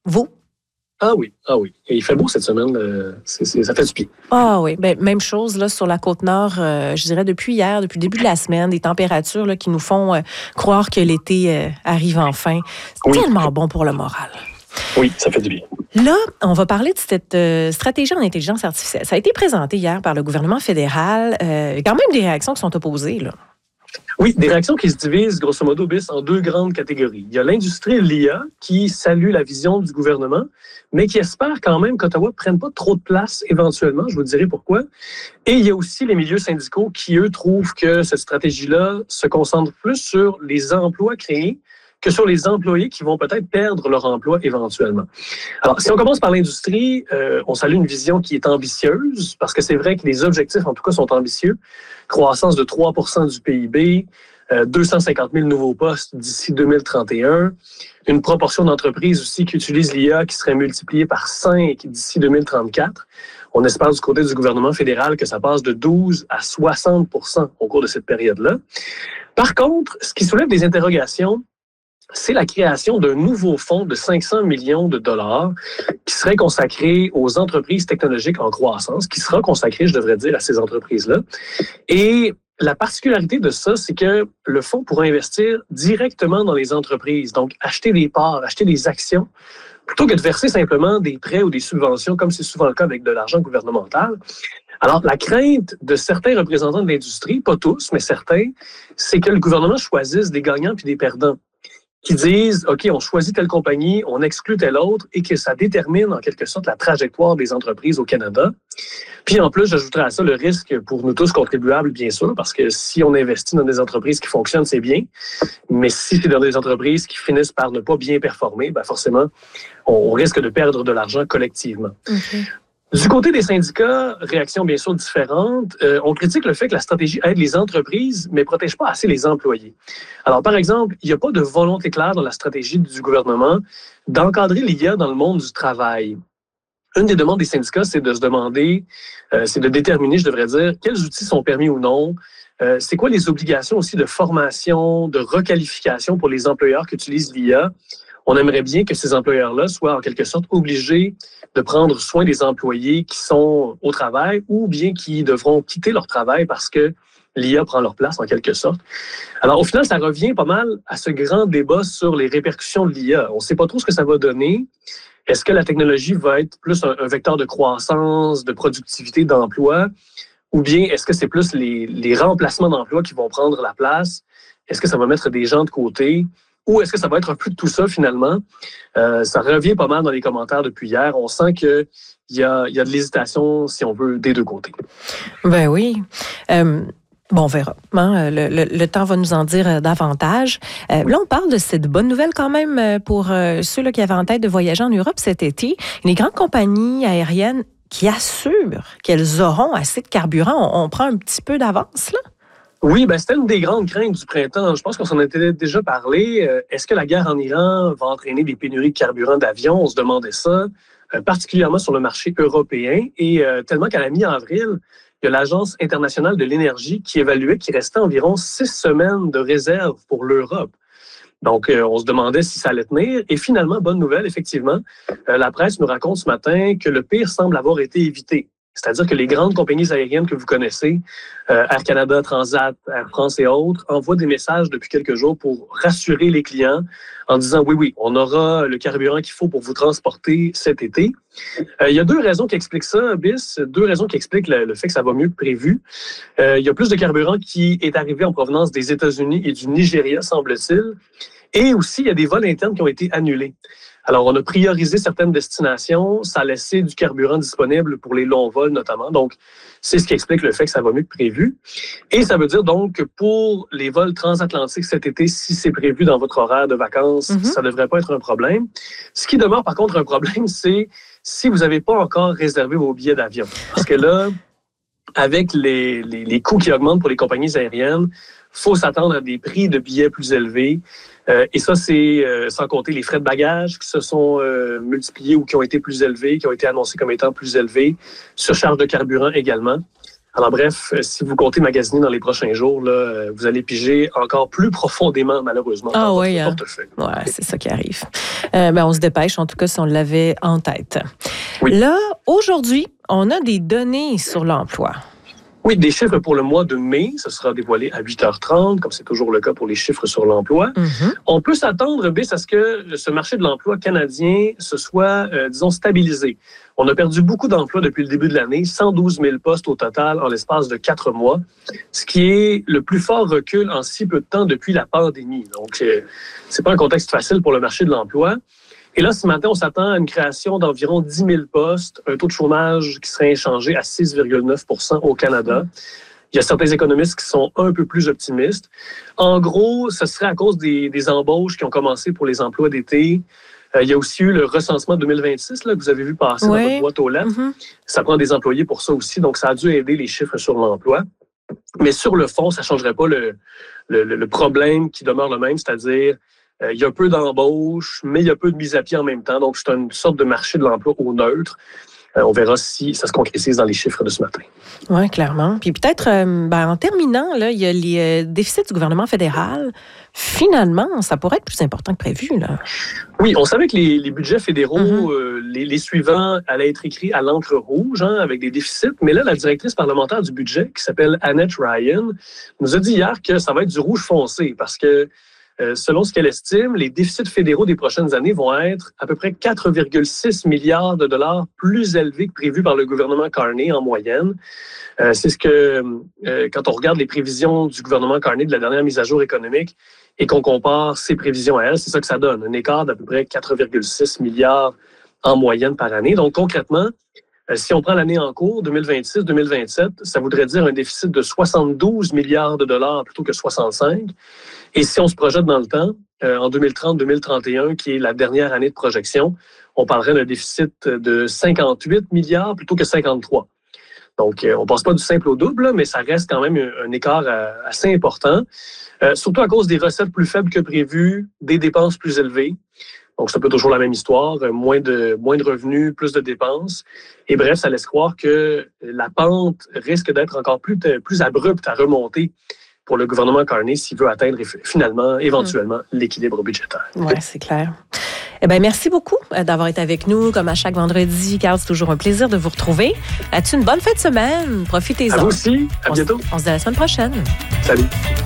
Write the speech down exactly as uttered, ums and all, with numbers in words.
Vous? Ah oui, ah oui. Et il fait beau cette semaine, euh, c'est, c'est, ça fait du bien. Ah oui, ben, même chose là, sur la Côte-Nord, euh, je dirais depuis hier, depuis le début de la semaine, des températures là, qui nous font euh, croire que l'été euh, arrive enfin. C'est Oui, tellement bon pour le moral. oui, ça fait du bien. Là, on va parler de cette euh, stratégie en intelligence artificielle. Ça a été présenté hier par le gouvernement fédéral. Euh, il y a quand même des réactions qui sont opposées, là. Oui, des réactions qui se divisent, grosso modo, bis, en deux grandes catégories. Il y a l'industrie de l'I A qui salue la vision du gouvernement, mais qui espère quand même qu'Ottawa ne prenne pas trop de place éventuellement. Je vous dirai pourquoi. Et il y a aussi les milieux syndicaux qui, eux, trouvent que cette stratégie-là se concentre plus sur les emplois créés que sur les employés qui vont peut-être perdre leur emploi éventuellement. Alors, si on commence par l'industrie, euh, on salue une vision qui est ambitieuse, parce que c'est vrai que les objectifs, en tout cas, sont ambitieux. Croissance de trois pour cent du P I B, euh, deux cent cinquante mille nouveaux postes d'ici deux mille trente et un, une proportion d'entreprises aussi qui utilisent l'I A qui serait multipliée par cinq d'ici deux mille trente-quatre. On espère du côté du gouvernement fédéral que ça passe de douze à soixante pour cent au cours de cette période-là. Par contre, ce qui soulève des interrogations, c'est la création d'un nouveau fonds de cinq cents millions de dollars qui serait consacré aux entreprises technologiques en croissance, qui sera consacré, je devrais dire, à ces entreprises-là. Et la particularité de ça, c'est que le fonds pourra investir directement dans les entreprises, donc acheter des parts, acheter des actions, plutôt que de verser simplement des prêts ou des subventions, comme c'est souvent le cas avec de l'argent gouvernemental. Alors, la crainte de certains représentants de l'industrie, pas tous, mais certains, c'est que le gouvernement choisisse des gagnants puis des perdants, qui disent, OK, on choisit telle compagnie, on exclut telle autre, et que ça détermine en quelque sorte la trajectoire des entreprises au Canada. Puis en plus, j'ajouterais à ça le risque pour nous tous contribuables, bien sûr, parce que si on investit dans des entreprises qui fonctionnent, c'est bien. Mais si c'est dans des entreprises qui finissent par ne pas bien performer, ben forcément, on risque de perdre de l'argent collectivement. Okay. Du côté des syndicats, réaction bien sûr différente. Euh, on critique le fait que la stratégie aide les entreprises, mais ne protège pas assez les employés. Alors, par exemple, il n'y a pas de volonté claire dans la stratégie du gouvernement d'encadrer l'I A dans le monde du travail. Une des demandes des syndicats, c'est de se demander, euh, c'est de déterminer, je devrais dire, quels outils sont permis ou non. Euh, c'est quoi les obligations aussi de formation, de requalification pour les employeurs qui utilisent l'I A? On aimerait bien que ces employeurs-là soient en quelque sorte obligés de prendre soin des employés qui sont au travail ou bien qui devront quitter leur travail parce que l'I A prend leur place en quelque sorte. Alors au final, ça revient pas mal à ce grand débat sur les répercussions de l'I A. On ne sait pas trop ce que ça va donner. Est-ce que la technologie va être plus un, un vecteur de croissance, de productivité, d'emploi, ou bien est-ce que c'est plus les, les remplacements d'emplois qui vont prendre la place? Est-ce que ça va mettre des gens de côté? Ou est-ce que ça va être un peu de tout ça, finalement? Euh, ça revient pas mal dans les commentaires depuis hier. On sent qu'il y a, y a de l'hésitation, si on veut, des deux côtés. Ben oui. Euh, bon, on verra. Hein? Le, le, le temps va nous en dire davantage. Euh, là, on parle de cette bonne nouvelle quand même pour euh, ceux là, qui avaient en tête de voyager en Europe cet été. Les grandes compagnies aériennes qui assurent qu'elles auront assez de carburant. On, on prend un petit peu d'avance, là? Oui, ben c'était une des grandes craintes du printemps. Je pense qu'on s'en était déjà parlé. Est-ce que la guerre en Iran va entraîner des pénuries de carburant d'avion? On se demandait ça, particulièrement sur le marché européen. Et euh, tellement qu'à la mi-avril, il y a l'Agence internationale de l'énergie qui évaluait qu'il restait environ six semaines de réserve pour l'Europe. Donc, euh, on se demandait si ça allait tenir. Et finalement, bonne nouvelle, effectivement, euh, la presse nous raconte ce matin que le pire semble avoir été évité. C'est-à-dire que les grandes compagnies aériennes que vous connaissez, euh, Air Canada, Transat, Air France et autres, envoient des messages depuis quelques jours pour rassurer les clients en disant oui, oui, on aura le carburant qu'il faut pour vous transporter cet été. Euh, il y a deux raisons qui expliquent ça, Bis, deux raisons qui expliquent le, le fait que ça va mieux que prévu. Euh, il y a plus de carburant qui est arrivé en provenance des États-Unis et du Nigeria, semble-t-il. Et aussi, il y a des vols internes qui ont été annulés. Alors, on a priorisé certaines destinations, ça a laissé du carburant disponible pour les longs vols notamment. Donc, c'est ce qui explique le fait que ça va mieux que prévu. Et ça veut dire donc que pour les vols transatlantiques cet été, si c'est prévu dans votre horaire de vacances, mm-hmm. ça ne devrait pas être un problème. Ce qui demeure par contre un problème, c'est si vous n'avez pas encore réservé vos billets d'avion. Parce que là, avec les, les, les coûts qui augmentent pour les compagnies aériennes, il faut s'attendre à des prix de billets plus élevés. Euh, et ça, c'est euh, sans compter les frais de bagages qui se sont euh, multipliés ou qui ont été plus élevés, qui ont été annoncés comme étant plus élevés, surcharge de carburant également. Alors bref, si vous comptez magasiner dans les prochains jours, là, vous allez piger encore plus profondément, malheureusement, ah, dans oui, votre hein. portefeuille. Oui, c'est ça qui arrive. Euh, ben, on se dépêche, en tout cas, si on l'avait en tête. Oui. Là, aujourd'hui, on a des données sur l'emploi. Oui, des chiffres pour le mois de mai. Ce sera dévoilé à huit heures trente, comme c'est toujours le cas pour les chiffres sur l'emploi. Mm-hmm. On peut s'attendre, Biss, à ce que ce marché de l'emploi canadien se soit, euh, disons, stabilisé. On a perdu beaucoup d'emplois depuis le début de l'année, cent douze mille postes au total en l'espace de quatre mois, ce qui est le plus fort recul en si peu de temps depuis la pandémie. Donc, euh, c'est pas un contexte facile pour le marché de l'emploi. Et là, ce matin, on s'attend à une création d'environ dix mille postes, un taux de chômage qui serait inchangé à six virgule neuf pour cent au Canada. Il y a certains économistes qui sont un peu plus optimistes. En gros, ce serait à cause des, des embauches qui ont commencé pour les emplois d'été. Euh, il y a aussi eu le recensement deux mille vingt-six là, que vous avez vu passer oui. dans votre boîte aux lettres. Mm-hmm. Ça prend des employés pour ça aussi, donc ça a dû aider les chiffres sur l'emploi. Mais sur le fond, ça ne changerait pas le, le, le problème qui demeure le même, c'est-à-dire Euh, il y a peu d'embauches, mais il y a peu de mise à pied en même temps. Donc, c'est une sorte de marché de l'emploi au neutre. Euh, on verra si ça se concrétise dans les chiffres de ce matin. Oui, clairement. Puis peut-être, euh, ben, en terminant, là, il y a les euh, déficits du gouvernement fédéral. Finalement, ça pourrait être plus important que prévu, là. Oui, on savait que les, les budgets fédéraux, mm-hmm. euh, les, les suivants allaient être écrits à l'encre rouge, hein, avec des déficits. Mais là, la directrice parlementaire du budget, qui s'appelle Annette Ryan, nous a dit hier que ça va être du rouge foncé parce que Euh, selon ce qu'elle estime, les déficits fédéraux des prochaines années vont être à peu près quatre virgule six milliards de dollars plus élevés que prévu par le gouvernement Carney en moyenne. Euh, c'est ce que, euh, quand on regarde les prévisions du gouvernement Carney de la dernière mise à jour économique et qu'on compare ses prévisions à elle, c'est ça que ça donne, un écart d'à peu près quatre virgule six milliards en moyenne par année. Donc concrètement, euh, si on prend l'année en cours, deux mille vingt-six deux mille vingt-sept, ça voudrait dire un déficit de soixante-douze milliards de dollars plutôt que soixante-cinq. Et si on se projette dans le temps, euh, en deux mille trente deux mille trente et un, qui est la dernière année de projection, on parlerait d'un déficit de cinquante-huit milliards plutôt que cinquante-trois. Donc, euh, on ne passe pas du simple au double, là, mais ça reste quand même un, un écart euh, assez important, euh, surtout à cause des recettes plus faibles que prévues, des dépenses plus élevées. Donc, c'est un peu toujours la même histoire, euh, moins de, moins de revenus, plus de dépenses. Et bref, ça laisse croire que la pente risque d'être encore plus, plus abrupte à remonter pour le gouvernement Carney s'il veut atteindre finalement, éventuellement, mmh. l'équilibre budgétaire. Oui, c'est clair. Eh bien, merci beaucoup d'avoir été avec nous, comme à chaque vendredi. Carl, c'est toujours un plaisir de vous retrouver. As-tu une bonne fin de semaine? Profitez-en. À vous aussi. À on bientôt. Se, on se dit à la semaine prochaine. Salut.